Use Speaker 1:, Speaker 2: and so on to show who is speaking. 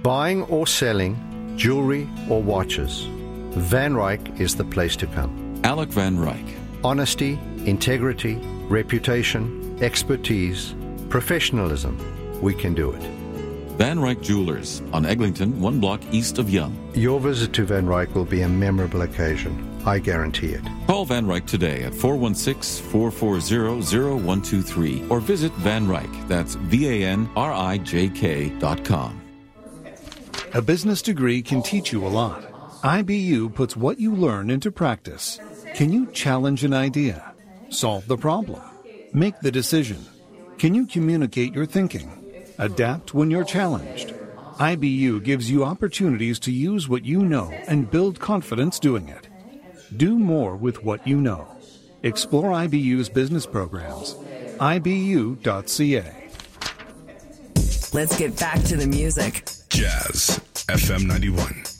Speaker 1: Buying or selling jewelry or watches, Van Ryck is the place to come.
Speaker 2: Alec Van Ryck.
Speaker 1: Honesty, integrity, reputation, expertise, professionalism. We can do it.
Speaker 2: Van Ryck Jewelers on Eglinton, 1 block east of Yonge.
Speaker 1: Your visit to Van Ryck will be a memorable occasion. I guarantee it.
Speaker 2: Call Van Ryck today at 416-440-0123 or visit Van Ryck. That's VANRIJK.com.
Speaker 3: A business degree can teach you a lot. IBU puts what you learn into practice. Can you challenge an idea? Solve the problem? Make the decision? Can you communicate your thinking? Adapt when you're challenged? IBU gives you opportunities to use what you know and build confidence doing it. Do more with what you know. Explore IBU's business programs. IBU.ca.
Speaker 4: Let's get back to the music.
Speaker 5: Jazz FM 91.